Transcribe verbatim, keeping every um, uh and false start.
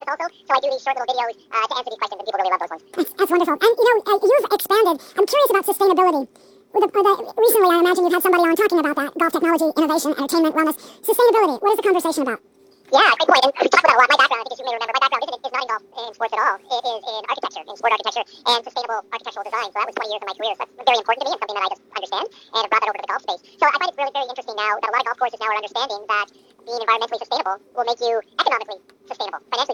also. So I do these short little videos uh, to answer these questions, and people really love those ones. That's, that's wonderful. And, you know, uh, you've expanded. I'm curious about sustainability. With the, with the, recently, I imagine you've had somebody on talking about that, golf technology, innovation, entertainment, wellness. Sustainability, what is the conversation about? Yeah, great point. And we talk about that a lot. My background, I think as you may remember, my background isn't, is not in golf in sports at all. It is in architecture, in sport architecture, and sustainable architectural design. So that was twenty years of my career. So that's very important to me and something that I just understand, and have brought that over to the golf space. So I find it really very interesting now that a lot of golf courses now are understanding that being environmentally sustainable will make you economically sustainable, financially